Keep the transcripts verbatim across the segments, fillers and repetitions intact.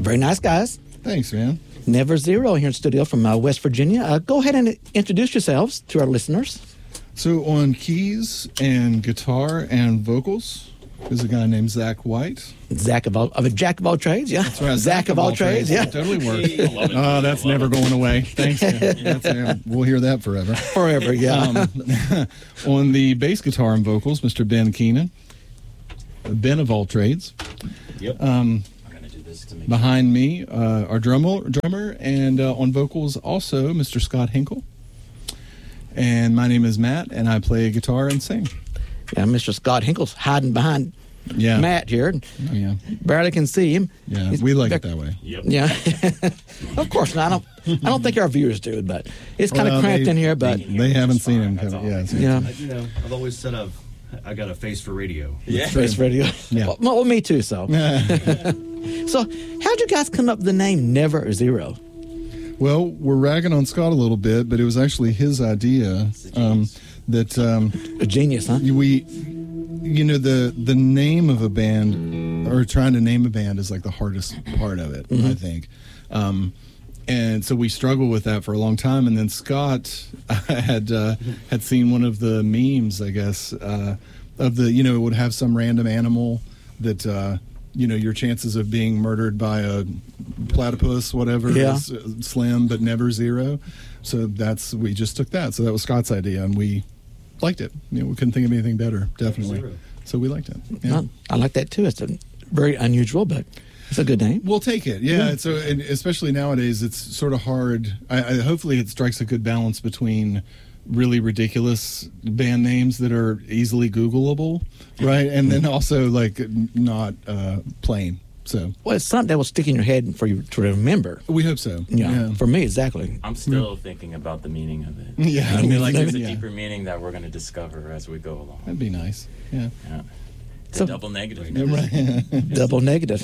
Very nice guys. Thanks, man. Never Zero here in studio from uh, West Virginia. Uh, go ahead and introduce yourselves to our listeners. So on keys and guitar and vocals is a guy named Zach White. Zach of all, of a jack of all trades, yeah. That's right. Zach, of, all, trades, yeah. That totally works. Oh, that's never going away. Thanks, man. That's, uh, we'll hear that forever. Forever, yeah. Um, on the bass guitar and vocals, Mister Ben Keenan. Ben of all trades. Yep. Um, I'm gonna do this to make behind me, uh, our drummer, drummer, and uh, on vocals also Mister Scott Hinkle. And my name is Matt, and I play guitar and sing. Yeah, Mister Scott Hinkle's hiding behind Yeah. Matt here. Oh, yeah. Barely can see him. Yeah. He's We like back- it that way. Yep. Yeah. Of course not. I don't, I don't think our viewers do, but it's kind of Well, cramped they- in here, but they- They haven't seen fine, him. that's Come, all. yeah. it's- yeah. I, you know, I've always said I've I got a face for radio. Yeah. Space Radio. Yeah. Well, well, me too, so. So, how'd you guys come up with the name Never Zero? Well, we're ragging on Scott a little bit, but it was actually his idea um, that um, A genius, huh? we, you know, the the name of a band or trying to name a band is like the hardest part of it, I think. Um, and so we struggled with that for a long time. And then Scott had uh, had seen one of the memes, I guess, uh, of the, you know, it would have some random animal that. Uh, you know, your chances of being murdered by a platypus, whatever, Yeah. is uh, slim, but never zero. So that's, we just took that. So that was Scott's idea, and we liked it. You know, we couldn't think of anything better, definitely. Zero. So we liked it. Yeah. Well, I like that too. It's a, very unusual, but it's a good name. We'll take it. Yeah. And so, and especially nowadays, it's sort of hard. I, I hopefully it strikes a good balance between really ridiculous band names that are easily Googleable, right? And then also like not uh, plain. So Well, it's something that will stick in your head for you to remember. we hope so. Yeah, Yeah. for me, exactly. I'm still thinking about the meaning of it. Yeah. I feel like there's a Yeah. deeper meaning that we're going to discover as we go along. That'd be nice. Yeah. Yeah. It's So- a double negative. Right. Double negative.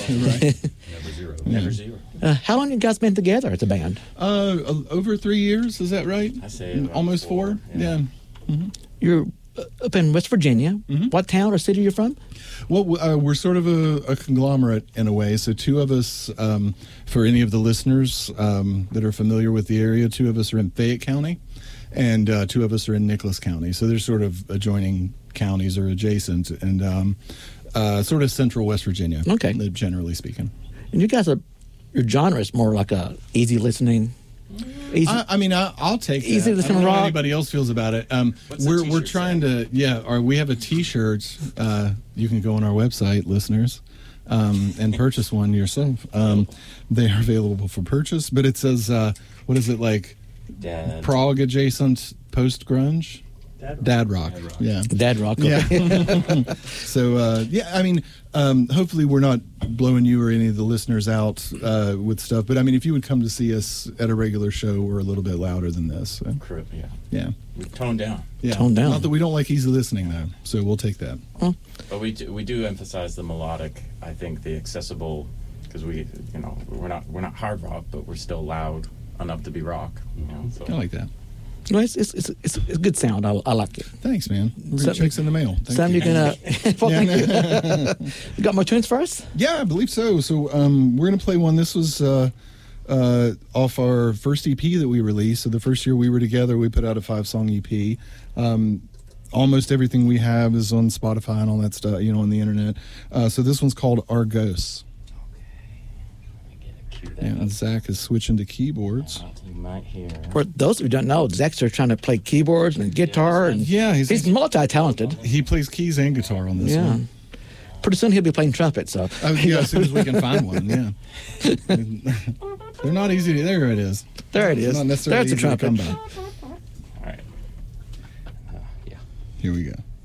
Never zero. Never zero. uh, how long have you guys been together as a band? Uh, over three years, is that right? I say about almost four. four, Yeah. yeah. You're uh, up in West Virginia. Mm-hmm. What town or city are you from? Well, w- uh, we're sort of a, a conglomerate in a way. So two of us, um, for any of the listeners um, that are familiar with the area, two of us are in Fayette County, and uh, two of us are in Nicholas County. So they're sort of adjoining counties or adjacent, and um, uh, sort of central West Virginia. Okay. uh, generally speaking. And you guys are, your genre is more like a easy listening. Easy. I, I mean, I, I'll take that. Easy to I listen don't know rock. how anybody else feels about it. Um, What's the we're we're t-shirt trying to, yeah. Or we have a T-shirt. Uh, you can go on our website, listeners, um, and purchase one yourself. Um, they are available for purchase, but it says, uh, what is it like? Dad. Prog adjacent post grunge. Dad Dad rock. Dad rock. Yeah. Dad rock. Yeah. Okay. So uh, yeah, I mean, um, hopefully we're not blowing you or any of the listeners out uh, with stuff. But I mean, if you would come to see us at a regular show, we're a little bit louder than this. So, Cri- Yeah. yeah, We toned down. yeah. Tone down. Not that we don't like easy listening though, so we'll take that. But we do, we do emphasize the melodic. I think the accessible, because we, you know, we're not we're not hard rock, but we're still loud enough to be rock. You know, so. I like that. No, it's, it's, it's, it's a good sound. I, I like it. Thanks, man. We're Something- checks in the mail. Thank Something you. you can. Uh, well, thank you. You got more tunes for us? Yeah, I believe so. So um, we're gonna play one. This was uh, uh, off our first E P that we released. So the first year we were together, we put out a five-song E P. Um, almost everything we have is on Spotify and all that stuff, you know, on the internet. Uh, so this one's called Argos. Cue that Yeah, up. Zach is switching to keyboards. You might hear. For those who don't know, Zach's are trying to play keyboards and guitar, and Yeah, he's he's multi-talented. he plays keys and guitar on this Yeah. one. Pretty soon he'll be playing trumpet. So Oh, yeah, as soon as we can find one. Yeah, they're not easy. To, there it is. there it is. Not necessarily There's the easy to trumpet. come by. All right. Uh, yeah. Here we go.